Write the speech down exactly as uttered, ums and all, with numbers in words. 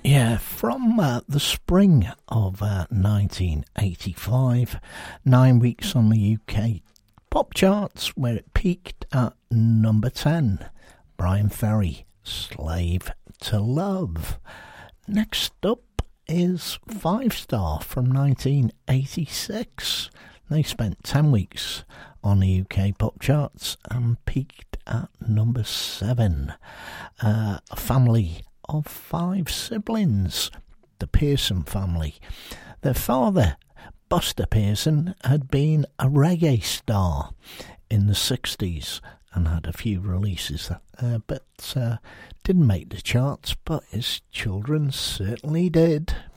Yeah, from uh, the spring of uh, nineteen eighty-five, nine weeks on the U K pop charts, where it peaked at number ten. Brian Ferry, Slave to Love. Next up is Five Star from nineteen eighty-six. They spent ten weeks on the U K pop charts and peaked at number seven. Uh, a family of five siblings, the Pearson family. Their father, Buster Pearson, had been a reggae star in the sixties and had a few releases, uh, but uh, didn't make the charts, but his children certainly did.